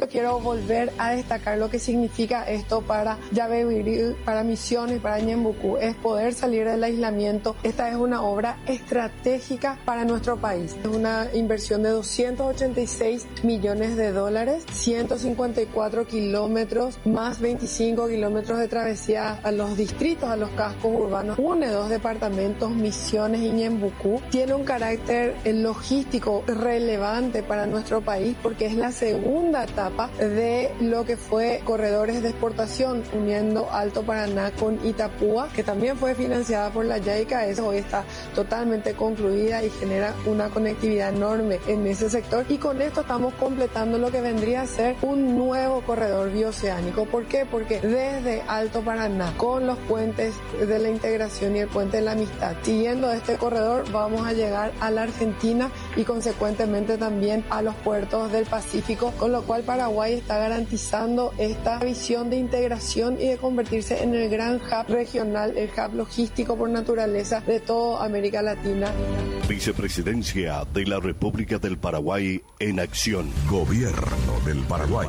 quiero volver a destacar lo que significa esto para Yabebirí, para Misiones, para Ñembucú, es poder salir del aislamiento. Esta es una obra estratégica para nuestro país. Es una inversión de $286 millones, 154 kilómetros más 25 kilómetros de travesía a los distritos, a los cascos urbanos. Une 2 departamentos, Misiones y Ñembucú. Tiene un carácter logístico relevante para nuestro país porque es la segunda etapa de lo que fue corredores de exportación uniendo Alto Paraná con Itapúa, que también fue financiada por la JICA. Eso hoy está totalmente concluida y genera una conectividad enorme en ese sector, y con esto estamos completando lo que vendría a ser un nuevo corredor bioceánico. ¿Por qué? Porque desde Alto Paraná, con los puentes de la integración y el puente de la amistad, siguiendo este corredor vamos a llegar a la Argentina y consecuentemente también a los puertos del Pacífico, con lo cual Paraguay está garantizando esta visión de integración y de convertirse en el gran hub regional, el hub logístico por naturaleza de toda América Latina. Vicepresidencia de la República del Paraguay en acción. Gobierno del Paraguay.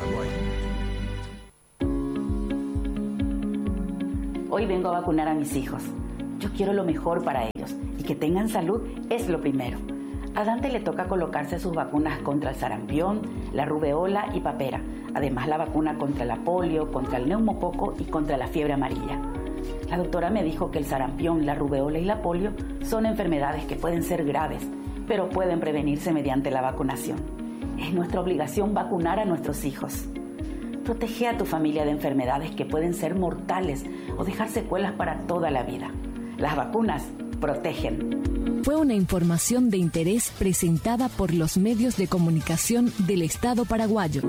Hoy vengo a vacunar a mis hijos. Yo quiero lo mejor para ellos y que tengan salud es lo primero. A Dante le toca colocarse sus vacunas contra el sarampión, la rubeola y papera. Además la vacuna contra la polio, contra el neumococo y contra la fiebre amarilla. La doctora me dijo que el sarampión, la rubeola y la polio son enfermedades que pueden ser graves, pero pueden prevenirse mediante la vacunación. Es nuestra obligación vacunar a nuestros hijos. Protege a tu familia de enfermedades que pueden ser mortales o dejar secuelas para toda la vida. Las vacunas protegen. Fue una información de interés presentada por los medios de comunicación del Estado paraguayo.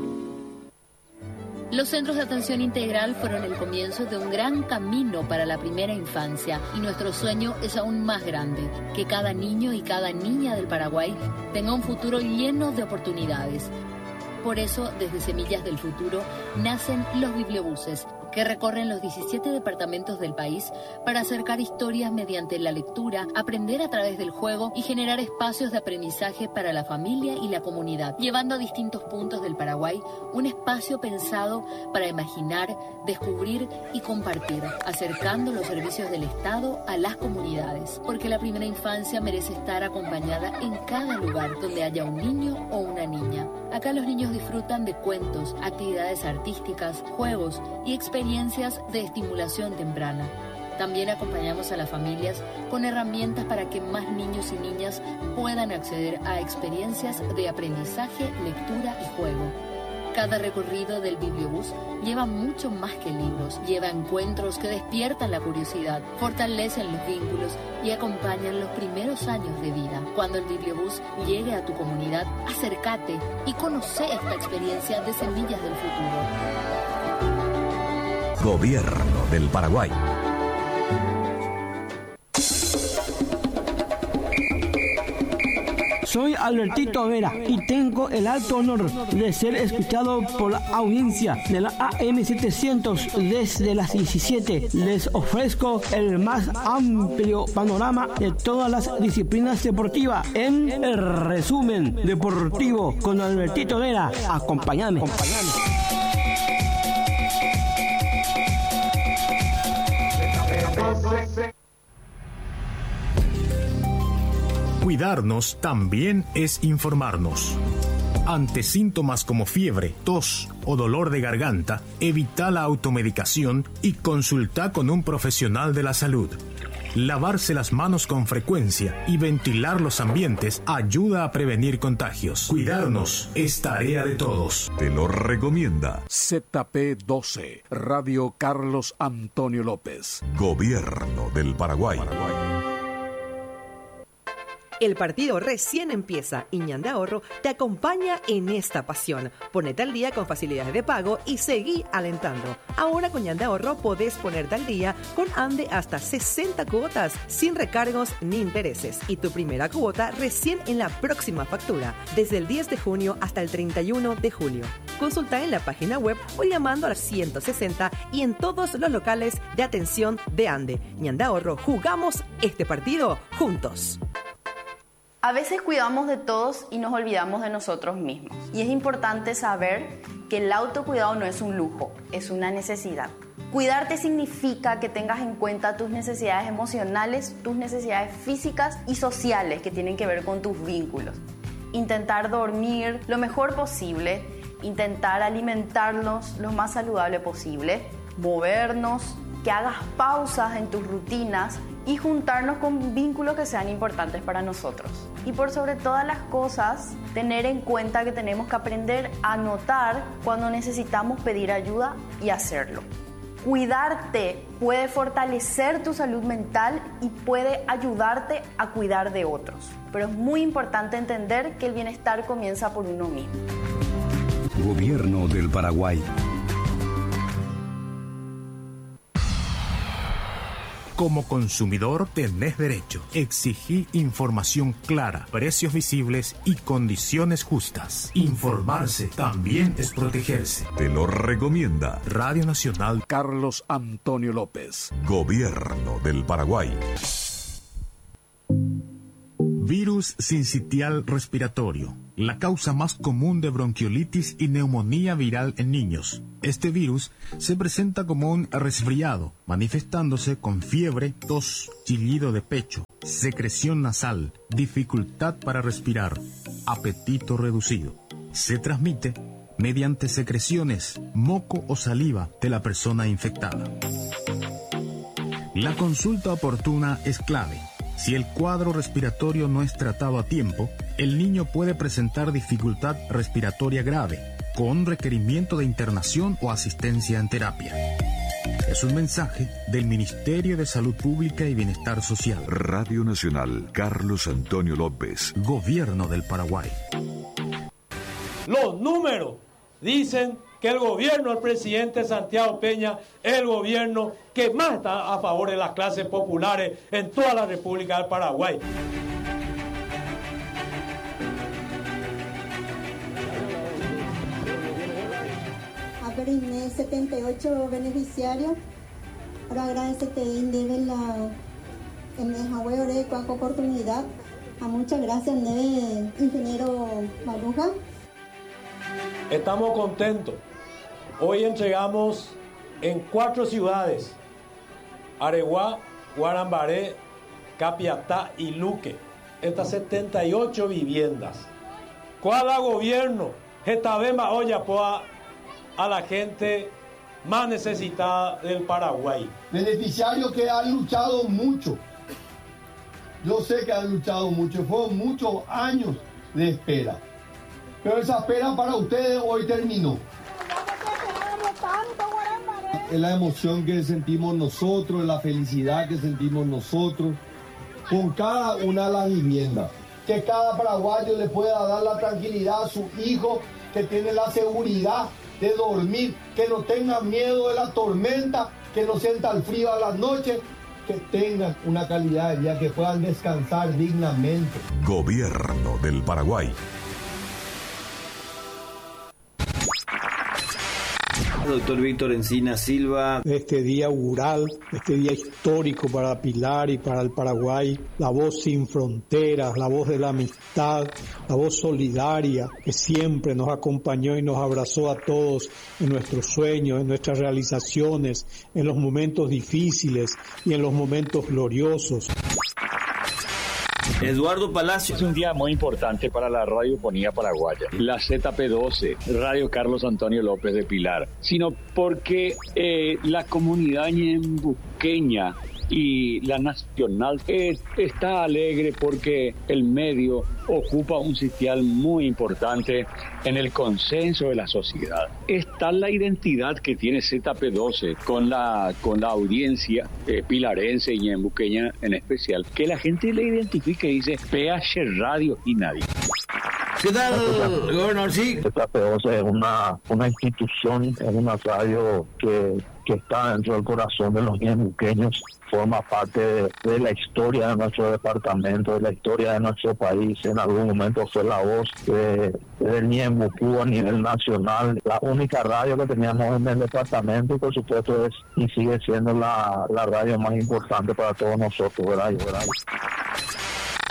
Los centros de atención integral fueron el comienzo de un gran camino para la primera infancia y nuestro sueño es aún más grande, que cada niño y cada niña del Paraguay tenga un futuro lleno de oportunidades. Por eso, desde Semillas del Futuro, nacen los bibliobuses, que recorren los 17 departamentos del país para acercar historias mediante la lectura, aprender a través del juego y generar espacios de aprendizaje para la familia y la comunidad, llevando a distintos puntos del Paraguay un espacio pensado para imaginar, descubrir y compartir, acercando los servicios del Estado a las comunidades, porque la primera infancia merece estar acompañada en cada lugar donde haya un niño o una niña. Acá los niños disfrutan de cuentos, actividades artísticas, juegos y experiencias de estimulación temprana. También acompañamos a las familias con herramientas para que más niños y niñas puedan acceder a experiencias de aprendizaje, lectura y juego. Cada recorrido del bibliobús lleva mucho más que libros, lleva encuentros que despiertan la curiosidad, fortalecen los vínculos y acompañan los primeros años de vida. Cuando el bibliobús llegue a tu comunidad, acércate y conoce esta experiencia de Semillas del Futuro. Gobierno del Paraguay. Soy Albertito Vera y tengo el alto honor de ser escuchado por la audiencia de la AM700 desde las 17. Les ofrezco el más amplio panorama de todas las disciplinas deportivas en el resumen deportivo con Albertito Vera. Acompáñame. Cuidarnos también es informarnos. Ante síntomas como fiebre, tos o dolor de garganta, evita la automedicación y consulta con un profesional de la salud. Lavarse las manos con frecuencia y ventilar los ambientes ayuda a prevenir contagios. Cuidarnos es tarea de todos. Te lo recomienda ZP12, Radio Carlos Antonio López. Gobierno del Paraguay. El partido recién empieza y Ñande Ahorro te acompaña en esta pasión. Ponete al día con facilidades de pago y seguí alentando. Ahora con Ñande Ahorro podés ponerte al día con Ande hasta 60 cuotas sin recargos ni intereses. Y tu primera cuota recién en la próxima factura, desde el 10 de junio hasta el 31 de julio. Consulta en la página web o llamando al 160 y en todos los locales de atención de Ande. Ñande Ahorro, jugamos este partido juntos. A veces cuidamos de todos y nos olvidamos de nosotros mismos. Y es importante saber que el autocuidado no es un lujo, es una necesidad. Cuidarte significa que tengas en cuenta tus necesidades emocionales, tus necesidades físicas y sociales que tienen que ver con tus vínculos. Intentar dormir lo mejor posible, intentar alimentarnos lo más saludable posible, movernos, que hagas pausas en tus rutinas y juntarnos con vínculos que sean importantes para nosotros. Y por sobre todas las cosas, tener en cuenta que tenemos que aprender a notar cuando necesitamos pedir ayuda y hacerlo. Cuidarte puede fortalecer tu salud mental y puede ayudarte a cuidar de otros. Pero es muy importante entender que el bienestar comienza por uno mismo. Gobierno del Paraguay. Como consumidor tenés derecho. Exigí información clara, precios visibles y condiciones justas. Informarse también es protegerse. Te lo recomienda Radio Nacional Carlos Antonio López. Gobierno del Paraguay. Virus sincitial respiratorio, la causa más común de bronquiolitis y neumonía viral en niños. Este virus se presenta como un resfriado, manifestándose con fiebre, tos, chillido de pecho, secreción nasal, dificultad para respirar, apetito reducido. Se transmite mediante secreciones, moco o saliva de la persona infectada. La consulta oportuna es clave. Si el cuadro respiratorio no es tratado a tiempo, el niño puede presentar dificultad respiratoria grave, con requerimiento de internación o asistencia en terapia. Es un mensaje del Ministerio de Salud Pública y Bienestar Social. Radio Nacional Carlos Antonio López. Gobierno del Paraguay. Los números dicen que el gobierno del presidente Santiago Peña es el gobierno que más está a favor de las clases populares en toda la República del Paraguay. Abriné 78 beneficiarios. Ahora agradecerte indebe la en cualquier oportunidad. Muchas gracias, ingeniero Maruja. Estamos contentos. Hoy entregamos en 4 ciudades: Areguá, Guarambaré, Capiatá y Luque. Estas 78 viviendas. Cada gobierno esta vez más hoy apoya a la gente más necesitada del Paraguay. Beneficiarios que han luchado mucho. Yo sé que han luchado mucho. Fueron muchos años de espera. Pero esa espera para ustedes hoy terminó. Es la emoción que sentimos nosotros, la felicidad que sentimos nosotros con cada una de las viviendas. Que cada paraguayo le pueda dar la tranquilidad a su hijo, que tiene la seguridad de dormir, que no tengan miedo de la tormenta, que no sienta el frío a las noches, que tengan una calidad de vida, que puedan descansar dignamente. Gobierno del Paraguay. Doctor Víctor Encina Silva. Este día augural, este día histórico para Pilar y para el Paraguay, la voz sin fronteras, la voz de la amistad, la voz solidaria que siempre nos acompañó y nos abrazó a todos en nuestros sueños, en nuestras realizaciones, en los momentos difíciles y en los momentos gloriosos. Eduardo Palacio. Es un día muy importante para la radiofonía paraguaya, la ZP12, Radio Carlos Antonio López de Pilar, sino porque la comunidad ñembuqueña y la nacional está alegre porque el medio ocupa un sitial muy importante en el consenso de la sociedad. Está la identidad que tiene ZP12 con la audiencia pilarense y ñembuqueña en especial, que la gente le identifica y dice PH Radio y nadie. ¿Qué tal, gobernador? Sí. ZP12 es una institución, es una radio que está dentro del corazón de los ñembuqueños, forma parte de la historia de nuestro departamento, de la historia de nuestro país. En algún momento fue la voz del Ñembucú a nivel nacional, la única radio que teníamos en el departamento, y por supuesto es y sigue siendo la radio más importante para todos nosotros, ¿verdad?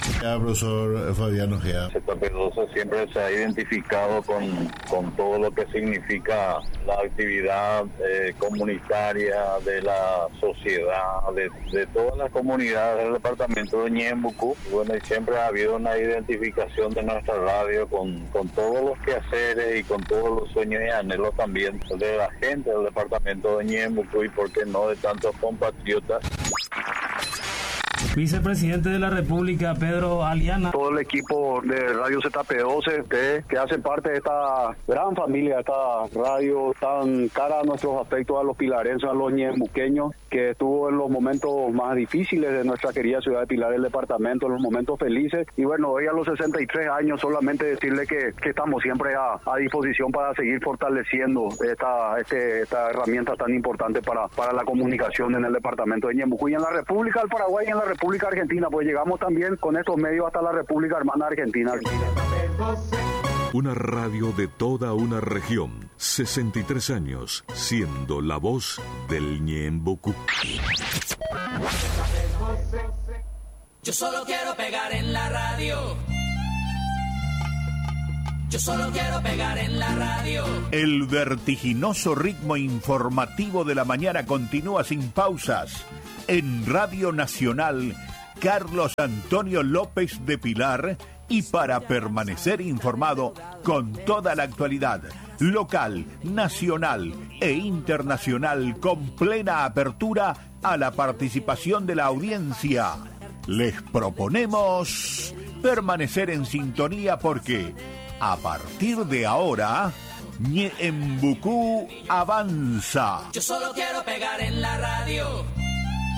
Profesor Fabián Ojea. ZP12 siempre se ha identificado con todo lo que significa la actividad comunitaria de la sociedad, de todas las comunidades del departamento de Ñembucú. Bueno, y siempre ha habido una identificación de nuestra radio con todos los quehaceres y con todos los sueños y anhelos también de la gente del departamento de Ñembucú y, por qué no, de tantos compatriotas. Vicepresidente de la República, Pedro Aliana. Todo el equipo de Radio ZP12 que hace parte de esta gran familia, esta radio tan cara a nuestros afectos, a los pilarenses, a los ñembuqueños, que estuvo en los momentos más difíciles de nuestra querida ciudad de Pilar, del departamento, en los momentos felices. Y bueno, hoy a los 63 años solamente decirle que estamos siempre a disposición para seguir fortaleciendo esta herramienta tan importante para la comunicación en el departamento de Ñembucú y en la República del Paraguay y en la República Argentina, pues llegamos también con estos medios hasta la República Hermana Argentina. Una radio de toda una región, 63 años, siendo la voz del Ñembucú. Yo solo quiero pegar en la radio. Yo solo quiero pegar en la radio. El vertiginoso ritmo informativo de la mañana continúa sin pausas. En Radio Nacional, Carlos Antonio López de Pilar, y para permanecer informado con toda la actualidad local, nacional e internacional, con plena apertura a la participación de la audiencia. Les proponemos permanecer en sintonía porque a partir de ahora, Ñembucú avanza. Yo solo quiero pegar en la radio.